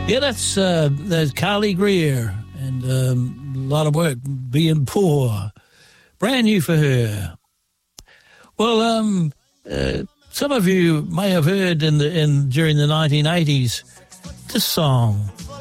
Yeah, that's Carly Greer, and a lot of work, Being Poor. Brand new for her. Well, some of you may have heard during the 1980s this song.